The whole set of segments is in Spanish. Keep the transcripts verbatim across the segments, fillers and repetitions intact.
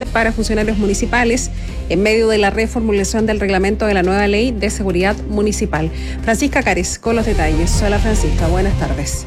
para funcionarios municipales en medio de la reformulación del reglamento de la nueva ley de seguridad municipal. Francisca Cares con los detalles. Hola Francisca, buenas tardes.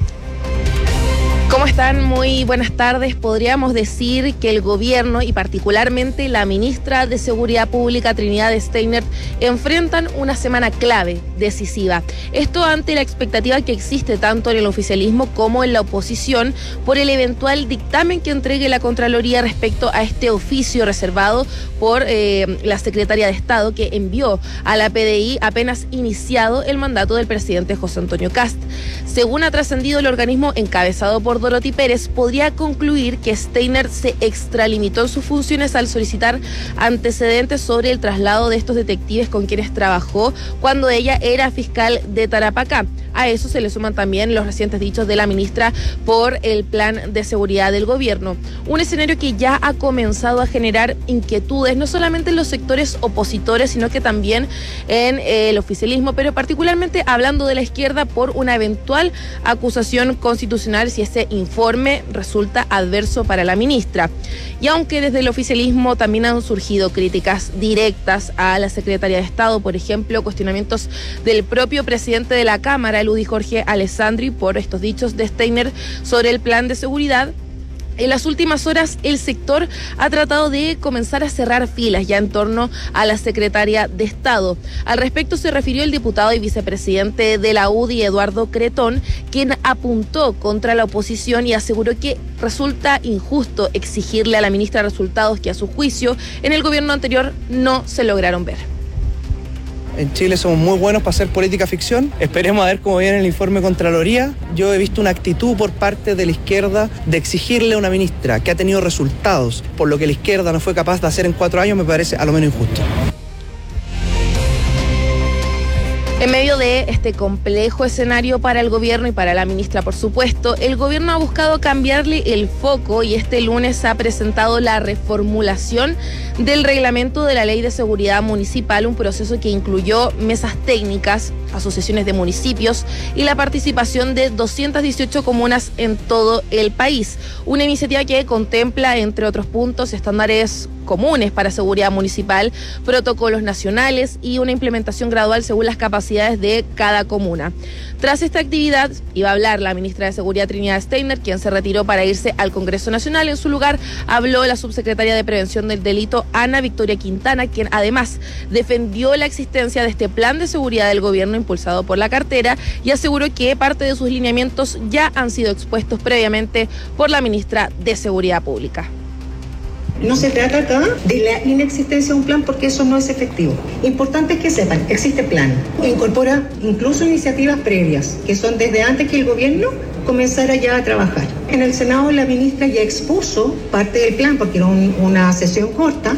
¿Cómo están? Muy buenas tardes. Podríamos decir que el gobierno y particularmente la ministra de Seguridad Pública, Trinidad Steiner, enfrentan una semana clave, decisiva. Esto ante la expectativa que existe tanto en el oficialismo como en la oposición por el eventual dictamen que entregue la Contraloría respecto a este oficio reservado por eh, la Secretaría de Estado que envió a la P D I apenas iniciado el mandato del presidente José Antonio Kast. Según ha trascendido el organismo encabezado por Dorothy Pérez, podría concluir que Steiner se extralimitó en sus funciones al solicitar antecedentes sobre el traslado de estos detectives con quienes trabajó cuando ella era fiscal de Tarapacá. A eso se le suman también los recientes dichos de la ministra por el plan de seguridad del gobierno. Un escenario que ya ha comenzado a generar inquietudes, no solamente en los sectores opositores, sino que también en eh, el oficialismo, pero particularmente hablando de la izquierda por una eventual acusación constitucional si ese informe resulta adverso para la ministra. Y aunque desde el oficialismo también han surgido críticas directas a la Secretaría de Estado, por ejemplo, cuestionamientos del propio presidente de la Cámara, Ludi Jorge Alessandri, por estos dichos de Steiner sobre el plan de seguridad. En las últimas horas, el sector ha tratado de comenzar a cerrar filas ya en torno a la secretaria de Estado. Al respecto se refirió el diputado y vicepresidente de la U D I, Eduardo Cretón, quien apuntó contra la oposición y aseguró que resulta injusto exigirle a la ministra resultados que a su juicio en el gobierno anterior no se lograron ver. En Chile somos muy buenos para hacer política ficción. Esperemos a ver cómo viene el informe de Contraloría. Yo he visto una actitud por parte de la izquierda de exigirle a una ministra que ha tenido resultados, por lo que la izquierda no fue capaz de hacer en cuatro años, me parece a lo menos injusto. En medio de este complejo escenario para el gobierno y para la ministra, por supuesto, el gobierno ha buscado cambiarle el foco y este lunes ha presentado la reformulación del reglamento de la Ley de Seguridad Municipal, un proceso que incluyó mesas técnicas, asociaciones de municipios y la participación de doscientas dieciocho comunas en todo el país. Una iniciativa que contempla, entre otros puntos, estándares comunes para seguridad municipal, protocolos nacionales y una implementación gradual según las capacidades de cada comuna. Tras esta actividad iba a hablar la ministra de Seguridad Trinidad Steiner, quien se retiró para irse al Congreso Nacional. En su lugar habló la subsecretaria de Prevención del Delito, Ana Victoria Quintana, quien además defendió la existencia de este plan de seguridad del gobierno impulsado por la cartera y aseguró que parte de sus lineamientos ya han sido expuestos previamente por la ministra de Seguridad Pública. No se trata acá de la inexistencia de un plan porque eso no es efectivo. Importante es que sepan, existe plan. Incorpora incluso iniciativas previas, que son desde antes que el gobierno comenzara ya a trabajar. En el Senado la ministra ya expuso parte del plan porque era un, una sesión corta.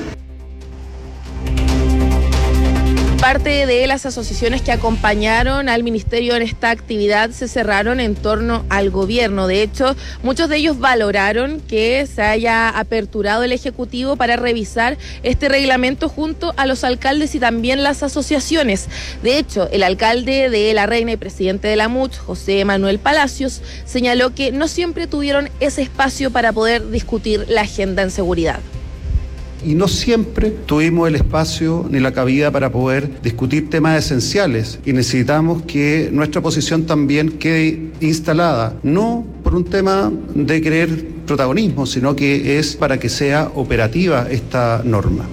Parte de las asociaciones que acompañaron al ministerio en esta actividad se cerraron en torno al gobierno. De hecho, muchos de ellos valoraron que se haya aperturado el Ejecutivo para revisar este reglamento junto a los alcaldes y también las asociaciones. De hecho, el alcalde de La Reina y presidente de la M U C, José Manuel Palacios, señaló que no siempre tuvieron ese espacio para poder discutir la agenda en seguridad. Y no siempre tuvimos el espacio ni la cabida para poder discutir temas esenciales y necesitamos que nuestra posición también quede instalada, no por un tema de querer protagonismo, sino que es para que sea operativa esta norma.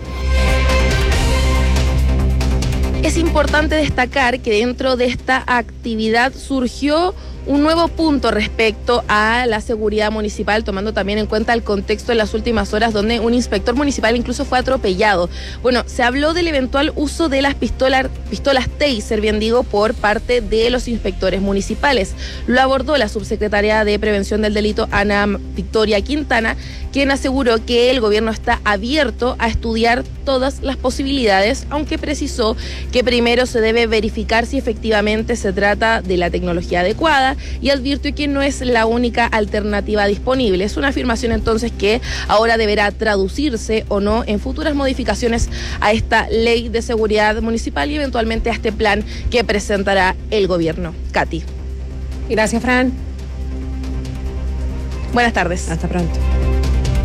Es importante destacar que dentro de esta actividad surgió un nuevo punto respecto a la seguridad municipal, tomando también en cuenta el contexto de las últimas horas donde un inspector municipal incluso fue atropellado. Bueno, se habló del eventual uso de las pistolas, pistolas Taser, bien digo, por parte de los inspectores municipales. Lo abordó la subsecretaria de Prevención del Delito, Ana Victoria Quintana, quien aseguró que el gobierno está abierto a estudiar todas las posibilidades, aunque precisó que primero se debe verificar si efectivamente se trata de la tecnología adecuada y advirtió que no es la única alternativa disponible. Es una afirmación entonces que ahora deberá traducirse o no en futuras modificaciones a esta ley de seguridad municipal y eventualmente a este plan que presentará el gobierno. Katy. Gracias, Fran. Buenas tardes. Hasta pronto.